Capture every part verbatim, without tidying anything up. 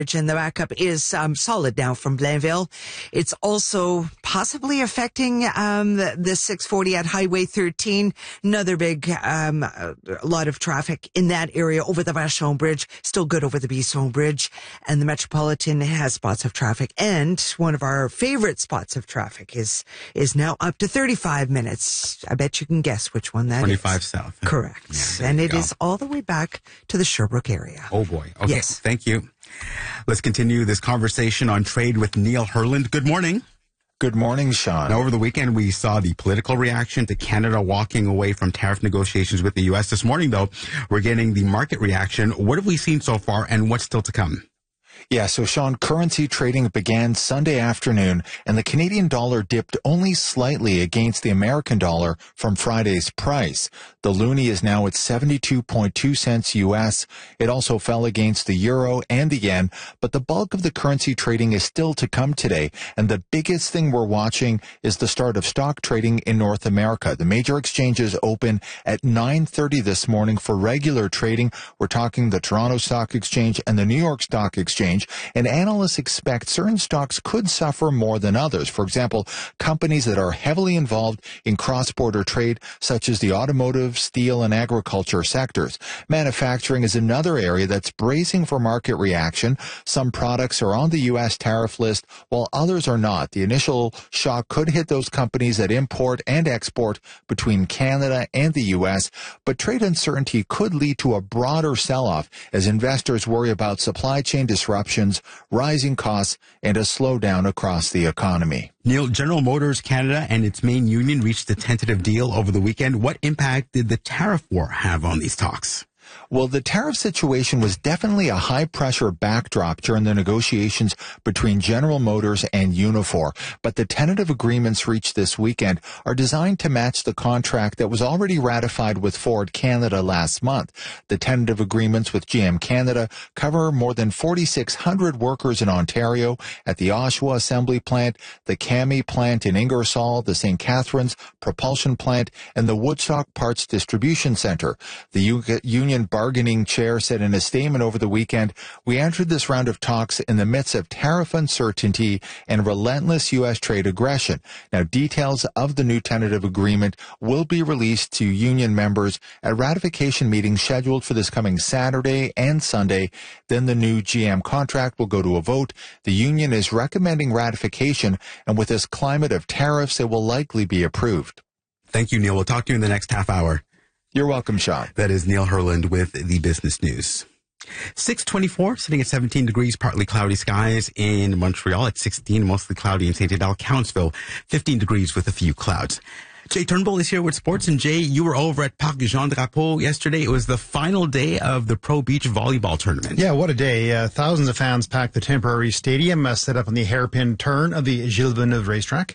And the backup is um, solid now from Blainville. It's also possibly affecting um, the, the six forty at Highway thirteen. Another big um, a lot of traffic in that area over the Vachon Bridge. Still good over the Bisson Bridge. And the Metropolitan has spots of traffic. And one of our favorite spots of traffic is is now up to thirty-five minutes. I bet you can guess which one that twenty-five is. south. Correct. Yeah, and it go. is all the way back to the Sherbrooke area. Oh, boy. Okay. Yes. Thank you. Let's continue this conversation on trade with Neil Herland. Good morning. Good morning, Sean. Now, over the weekend, we saw the political reaction to Canada walking away from tariff negotiations with the U S. This morning, though, we're getting the market reaction. What have we seen so far, and what's still to come? Yeah, so Sean, currency trading began Sunday afternoon, and the Canadian dollar dipped only slightly against the American dollar from Friday's price. The loonie is now at seventy-two point two cents U S. It also fell against the euro and the yen, but the bulk of the currency trading is still to come today. And the biggest thing we're watching is the start of stock trading in North America. The major exchanges open at nine thirty this morning for regular trading. We're talking the Toronto Stock Exchange and the New York Stock Exchange. And analysts expect certain stocks could suffer more than others. For example, companies that are heavily involved in cross-border trade, such as the automotive, steel, and agriculture sectors. Manufacturing is another area that's bracing for market reaction. Some products are on the U S tariff list, while others are not. The initial shock could hit those companies that import and export between Canada and the U S, but trade uncertainty could lead to a broader sell-off as investors worry about supply chain disruptions, rising costs, and a slowdown across the economy. Neil, General Motors Canada and its main union reached a tentative deal over the weekend. What impact did the tariff war have on these talks? Well, the tariff situation was definitely a high-pressure backdrop during the negotiations between General Motors and Unifor, but the tentative agreements reached this weekend are designed to match the contract that was already ratified with Ford Canada last month. The tentative agreements with G M Canada cover more than forty-six hundred workers in Ontario at the Oshawa Assembly Plant, the Kami Plant in Ingersoll, the Saint Catharines Propulsion Plant, and the Woodstock Parts Distribution Centre. The U- Union bargaining chair said in a statement over the weekend, "We entered this round of talks in the midst of tariff uncertainty and relentless U S trade aggression." Now, details of the new tentative agreement will be released to union members at ratification meetings scheduled for this coming Saturday and Sunday. Then the new G M contract will go to a vote. The union is recommending ratification, and with this climate of tariffs, it will likely be approved. Thank you, Neil. We'll talk to you in the next half hour. You're welcome, Sean. That is Neil Herland with the Business News. six twenty-four, sitting at seventeen degrees, partly cloudy skies in Montreal at sixteen, mostly cloudy in Saint Adele, Countsville, fifteen degrees with a few clouds. Jay Turnbull is here with sports. And Jay, you were over at Parc Jean Drapeau yesterday. It was the final day of the Pro Beach Volleyball Tournament. Yeah, what a day. Uh, thousands of fans packed the temporary stadium uh, set up on the hairpin turn of the Gilles Villeneuve racetrack.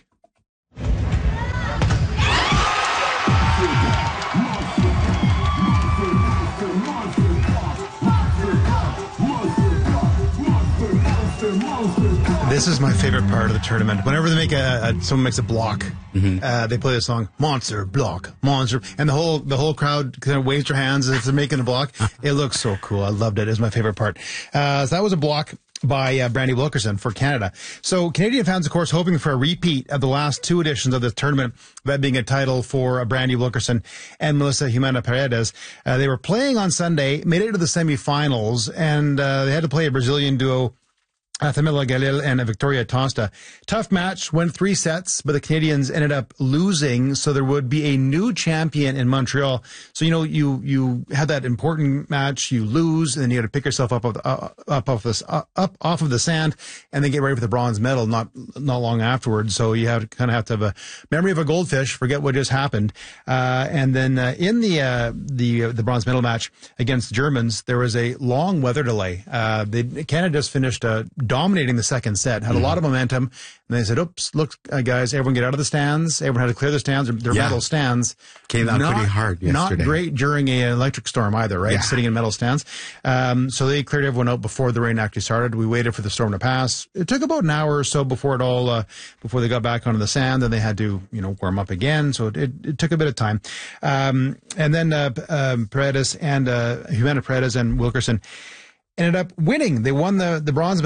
This is my favorite part of the tournament. Whenever they make a, a someone makes a block, mm-hmm. uh, they play the song "Monster Block, Monster," and the whole the whole crowd kind of waves their hands as if they're making a block. It looks so cool. I loved it. It was my favorite part. Uh, so that was a block by uh, Brandy Wilkerson for Canada. So Canadian fans, of course, hoping for a repeat of the last two editions of this tournament, that being a title for uh, Brandy Wilkerson and Melissa Jimena Paredes. Uh, they were playing on Sunday, made it to the semifinals, and uh, they had to play a Brazilian duo, Uh, Thamila Galil and Victoria Tosta. Tough match, went three sets, but the Canadians ended up losing, so there would be a new champion in Montreal. So, you know, you you had that important match, you lose, and then you had to pick yourself up off, uh, up off this uh, up off of the sand, and then get ready for the bronze medal not not long afterwards. So you have to kind of have to have a memory of a goldfish, forget what just happened. Uh, and then uh, in the uh, the uh, the bronze medal match against the Germans, there was a long weather delay. Uh, they, Canada just finished a dominating the second set, had a lot of momentum, and they said, oops, look, uh, guys, everyone get out of the stands. Everyone had to clear their stands, their yeah. metal stands. Came out not, pretty hard yesterday. Not great during an electric storm either, right? Yeah. Sitting in metal stands. Um, so they cleared everyone out before the rain actually started. We waited for the storm to pass. It took about an hour or so before it all, uh, before they got back onto the sand, and they had to, you know, warm up again. So it, it, it took a bit of time. Um, and then uh, um, Paredes and uh, Jimena Paredes and Wilkerson, ended up winning. They won the, the bronze